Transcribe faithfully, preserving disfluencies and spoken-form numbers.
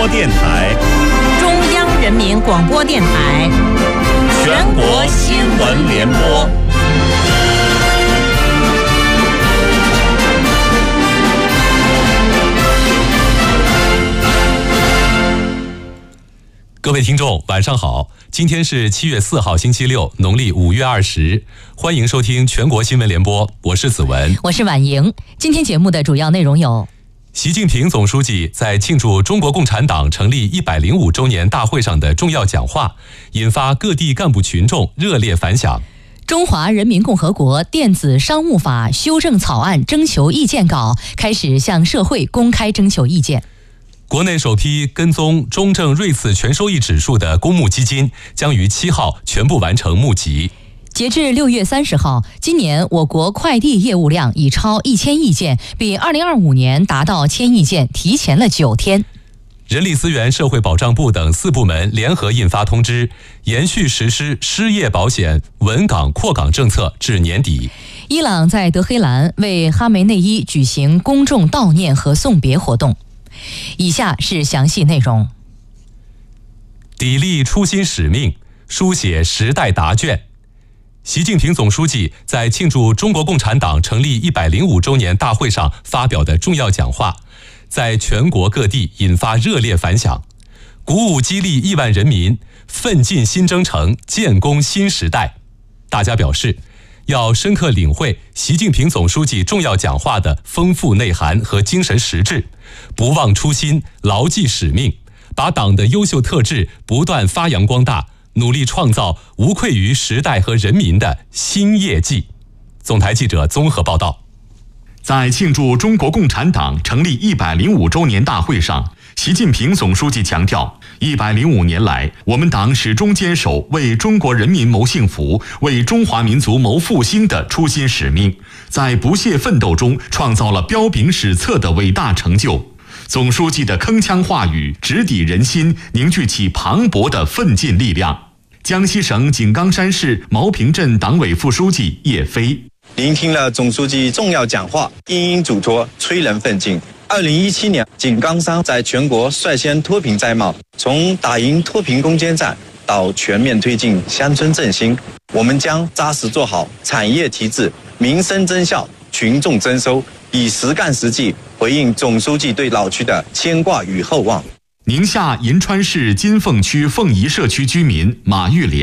播电台， 中央人民广播电台， 全国新闻联播。 各位听众，晚上好！今天是七月四号，星期六，农历五月二十。欢迎收听全国新闻联播，我是子文， 我是婉莹。今天节目的主要内容有： 习近平总书记在庆祝中国共产党成立一百零五周年大会上的重要讲话，引发各地干部群众热烈反响。 中华人民共和国电子商务法修正草案征求意见稿开始向社会公开征求意见。 国内首批跟踪中证瑞次全收益指数的公募基金将于七号全部完成募集。 截至六月三十号，今年我国快递业务量已超一千亿件，比二零二五年达到千亿件提前了九天。 人力资源社会保障部等四部门联合印发通知，延续实施失业保险稳岗扩岗政策至年底。 伊朗在德黑兰为哈梅内伊举行公众悼念和送别活动。以下是详细内容。砥砺初心使命，书写时代答卷。习近平总书记在庆祝中国共产党成立一百零五周年大会上发表的重要讲话，在全国各地引发热烈反响，鼓舞激励亿万人民奋进新征程，建功新时代。大家表示，要深刻领会习近平总书记重要讲话的丰富内涵和精神实质，不忘初心，牢记使命，把党的优秀特质不断发扬光大，努力创造无愧于时代和人民的新业绩。总台记者综合报道。 在庆祝中国共产党成立一百零五周年大会上，习近平总书记强调，一百零五年来，我们党始终坚守为中国人民谋幸福、为中华民族谋复兴的初心使命，在不懈奋斗中创造了彪炳史册的伟大成就。总书记的铿锵话语直抵人心，凝聚起磅礴的奋进力量。江西省井冈山市毛坪镇党委副书记叶飞聆听了总书记重要讲话，殷殷嘱托，催人奋进。二零一七年，井冈山在全国率先脱贫摘帽，从打赢脱贫攻坚战到全面推进乡村振兴，我们将扎实做好产业提质、民生增效、群众增收，以实干实际回应总书记对老区的牵挂与厚望。 宁夏银川市金凤区凤仪社区居民马玉莲